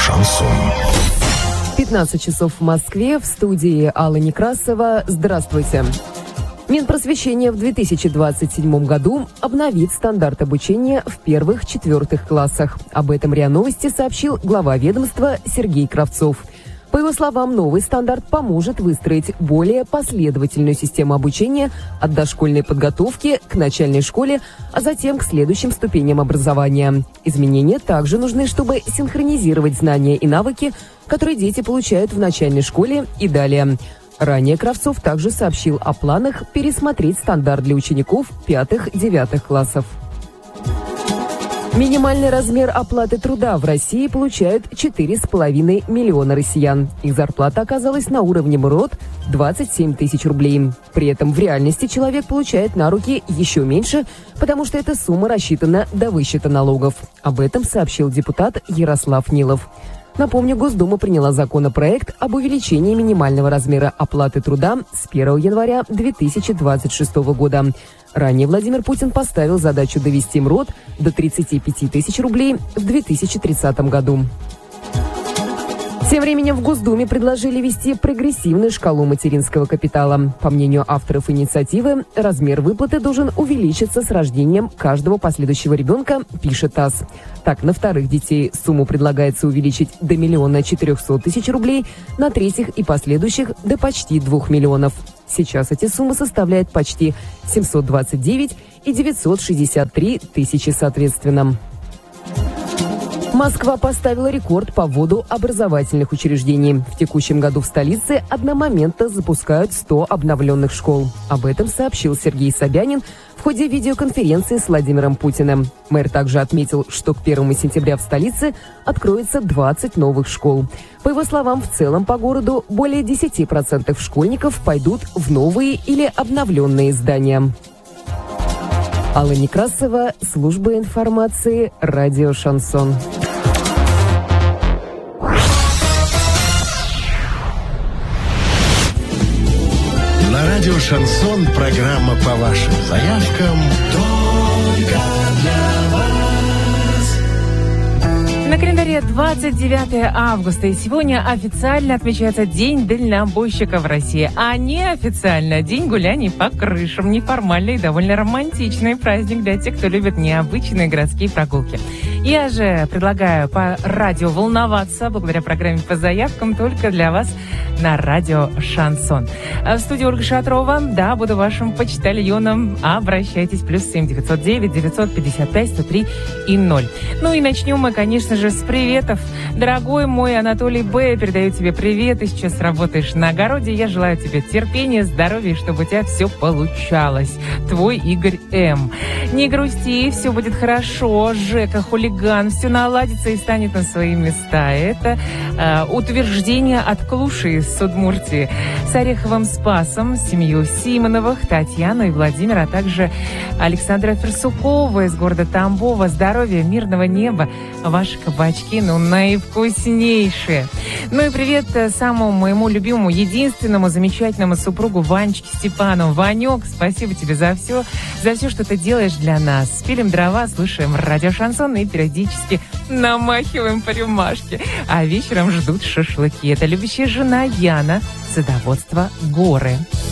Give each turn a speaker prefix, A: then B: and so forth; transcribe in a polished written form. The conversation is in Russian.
A: Шансон.
B: 15 часов в Москве, в студии Алла Некрасова. Здравствуйте. Минпросвещение в 2027 году обновит стандарт обучения в 1-4 классах. Об этом РИА Новости сообщил глава ведомства Сергей Кравцов. По его словам, новый стандарт поможет выстроить более последовательную систему обучения от дошкольной подготовки к начальной школе, а затем к следующим ступеням образования. Изменения также нужны, чтобы синхронизировать знания и навыки, которые дети получают в начальной школе и далее. Ранее Кравцов также сообщил о планах пересмотреть стандарт для учеников 5-9 классов. Минимальный размер оплаты труда в России получают 4,5 миллиона россиян. Их зарплата оказалась на уровне МРОТ 27 тысяч рублей. При этом в реальности человек получает на руки еще меньше, потому что эта сумма рассчитана до высчета налогов. Об этом сообщил депутат Ярослав Нилов. Напомню, Госдума приняла законопроект об увеличении минимального размера оплаты труда с 1 января 2026 года. Ранее Владимир Путин поставил задачу довести МРОТ до 35 тысяч рублей в 2030 году. Тем временем в Госдуме предложили ввести прогрессивную шкалу материнского капитала. По мнению авторов инициативы, размер выплаты должен увеличиться с рождением каждого последующего ребенка, пишет ТАСС. Так, на вторых детей сумму предлагается увеличить до 1 400 000 рублей, на третьих и последующих до почти 2 миллионов. Сейчас эти суммы составляют почти 729 и 963 тысячи соответственно. Москва поставила рекорд по вводу образовательных учреждений. В текущем году в столице одномоментно запускают 100 обновленных школ. Об этом сообщил Сергей Собянин в ходе видеоконференции с Владимиром Путиным. Мэр также отметил, что к 1 сентября в столице откроется 20 новых школ. По его словам, в целом по городу более 10% школьников пойдут в новые или обновленные здания. Алла Некрасова, служба информации, радио «Шансон».
A: На радио «Шансон» программа по вашим заявкам только для вас.
C: На календаре 29 августа, и сегодня официально отмечается День дальнобойщика в России, а неофициально День гуляний по крышам. Неформальный и довольно романтичный праздник для тех, кто любит необычные городские прогулки. Я же предлагаю по радио волноваться благодаря программе по заявкам только для вас на радио «Шансон». В студии Ольга Шатрова. Да, буду вашим почтальоном. Обращайтесь. +7 909 955 103 и 0. Ну и начнем мы, конечно же, с приветов. Дорогой мой Анатолий Б. передаю тебе привет. Ты сейчас работаешь на огороде. Я желаю тебе терпения, здоровья, чтобы у тебя все получалось. Твой Игорь М. Не грусти, все будет хорошо. Жека, хулиган, все наладится и станет на свои места. Это утверждение от Клуши из Удмуртии. С Ореховым Спасом, семью Симоновых, Татьяну и Владимира, а также Александра Ферсукова из города Тамбова. Здоровья, мирного неба. Ваши кабачки, ну, наивкуснейшие. Ну и привет самому моему любимому, единственному, замечательному супругу Ванечке Степанову. Ванек, спасибо тебе за все, что ты делаешь для нас. Пилим дрова, слушаем радио «Шансон» и периодически намахиваем по рюмашке. А вечером ждут шашлыки. Это любящая жена Яна, садоводство «Горы».